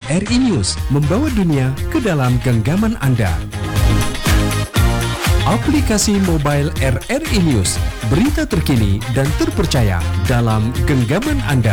RRI News, membawa dunia ke dalam genggaman Anda. Aplikasi mobile RRI News, berita terkini dan terpercaya dalam genggaman Anda.